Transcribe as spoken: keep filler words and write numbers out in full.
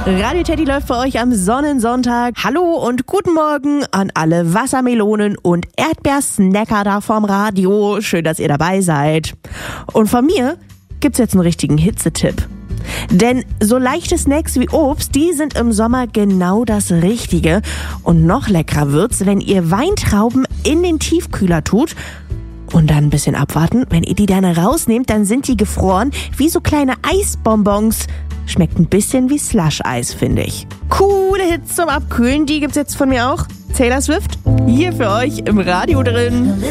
Radio Teddy läuft für euch am Sonnensonntag. Hallo und guten Morgen an alle Wassermelonen und Erdbeersnacker da vorm Radio. Schön, dass ihr dabei seid. Und von mir gibt's jetzt einen richtigen Hitzetipp. Denn so leichte Snacks wie Obst, die sind im Sommer genau das Richtige. Und noch leckerer wird's, wenn ihr Weintrauben in den Tiefkühler tut und dann ein bisschen abwarten. Wenn ihr die dann rausnehmt, dann sind die gefroren wie so kleine Eisbonbons. Schmeckt ein bisschen wie Slush-Eis, finde ich. Coole Hits zum Abkühlen, die gibt's jetzt von mir auch. Taylor Swift, hier für euch im Radio drin.